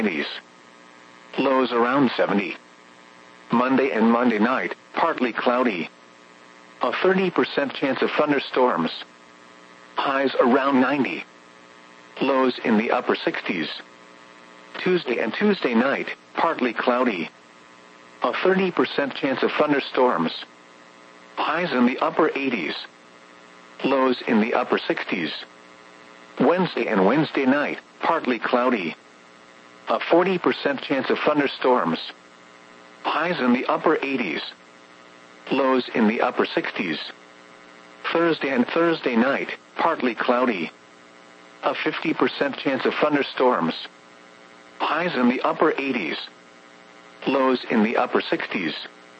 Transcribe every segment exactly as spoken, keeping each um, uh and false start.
eighties. Lows around seventy. Monday and Monday night, partly cloudy. A thirty percent chance of thunderstorms. Highs around ninety. Lows in the upper sixties. Tuesday and Tuesday night, partly cloudy. A thirty percent chance of thunderstorms. Highs in the upper eighties. Lows in the upper sixties. Wednesday and Wednesday night, partly cloudy. A forty percent chance of thunderstorms. Highs in the upper eighties. Lows in the upper sixties. Thursday and Thursday night, partly cloudy. A fifty percent chance of thunderstorms. Highs in the upper eighties. Lows in the upper sixties.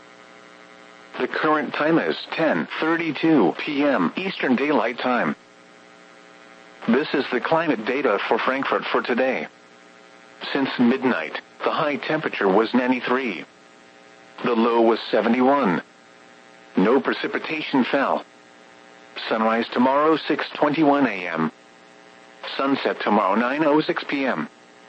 The current time is ten thirty-two p m Eastern Daylight Time. This is the climate data for Frankfurt for today. Since midnight, the high temperature was ninety-three. The low was seventy-one. No precipitation fell. Sunrise tomorrow six twenty-one a m Sunset tomorrow nine oh six p m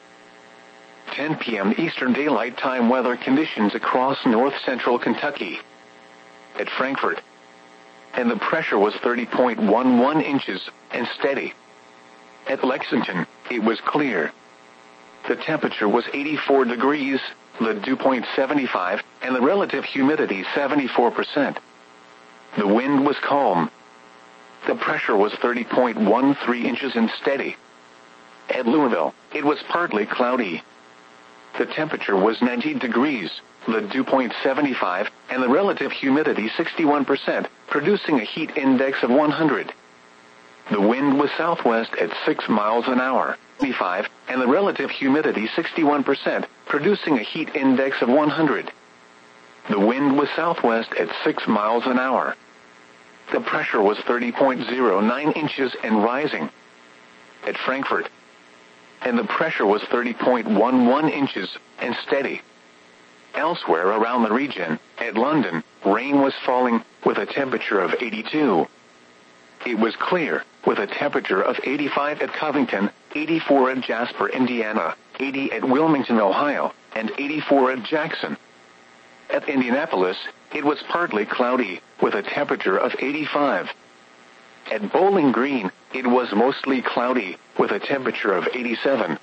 ten p m Eastern Daylight Time weather conditions across north-central Kentucky. At Frankfurt. And the pressure was thirty point one one inches, and steady. At Lexington, it was clear. The temperature was eighty-four degrees, the dew point seventy-five, and the relative humidity seventy-four percent. The wind was calm. The pressure was thirty point one three inches and steady. At Louisville, it was partly cloudy. The temperature was ninety degrees, the dew point seventy-five, and the relative humidity sixty-one percent, producing a heat index of one hundred. The wind was southwest at six miles an hour, twenty-five, and the relative humidity sixty-one percent, producing a heat index of one hundred. The wind was southwest at six miles an hour. The pressure was thirty point zero nine inches and rising. At Frankfurt. And the pressure was thirty point one one inches, and steady. Elsewhere around the region, at London, rain was falling, with a temperature of eighty-two. It was clear, with a temperature of eighty-five at Covington, eighty-four at Jasper, Indiana, eighty at Wilmington, Ohio, and eighty-four at Jackson. At Indianapolis, it was partly cloudy, with a temperature of eighty-five. At Bowling Green, it was mostly cloudy, with a temperature of eighty-seven.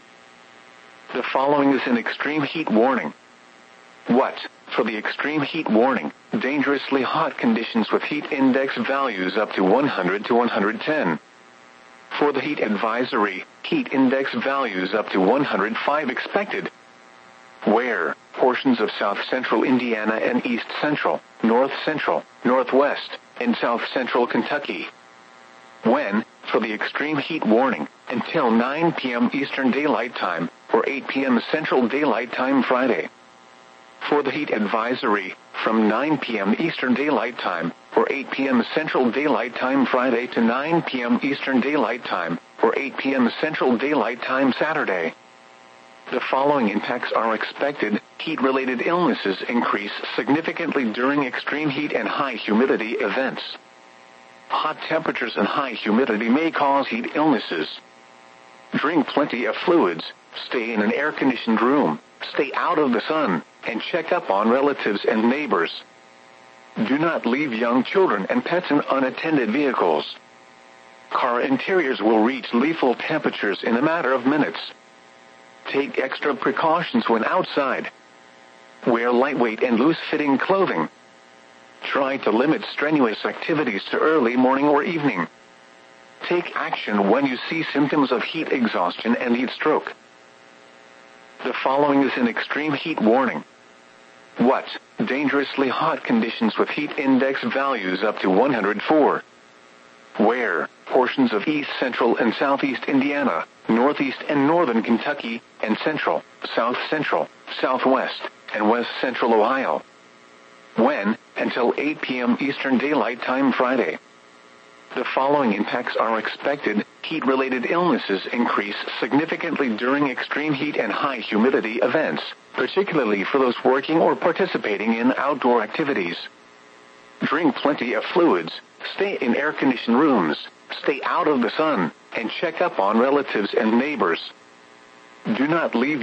The following is an extreme heat warning. What? For the extreme heat warning, dangerously hot conditions with heat index values up to one hundred to one hundred ten. For the heat advisory, heat index values up to one hundred five expected. Where? Portions of south-central Indiana and east-central, north-central, northwest, and south-central Kentucky. When? For the extreme heat warning, until nine p m Eastern Daylight Time, or eight p m Central Daylight Time Friday. For the heat advisory, from nine p m Eastern Daylight Time, or eight p m Central Daylight Time Friday to nine p m Eastern Daylight Time, or eight p m Central Daylight Time Saturday. The following impacts are expected. Heat-related illnesses increase significantly during extreme heat and high humidity events. Hot temperatures and high humidity may cause heat illnesses. Drink plenty of fluids, stay in an air-conditioned room, stay out of the sun, and check up on relatives and neighbors. Do not leave young children and pets in unattended vehicles. Car interiors will reach lethal temperatures in a matter of minutes. Take extra precautions when outside. Wear lightweight and loose-fitting clothing. Try to limit strenuous activities to early morning or evening. Take action when you see symptoms of heat exhaustion and heat stroke. The following is an extreme heat warning. What? Dangerously hot conditions with heat index values up to one hundred four. Where? Portions of east central and southeast Indiana, northeast and northern Kentucky, and central, south central, southwest, and west central Ohio. When? Until eight p m Eastern Daylight Time Friday. The following impacts are expected. Heat-related illnesses increase significantly during extreme heat and high humidity events, particularly for those working or participating in outdoor activities. Drink plenty of fluids, stay in air-conditioned rooms, stay out of the sun, and check up on relatives and neighbors. Do not leave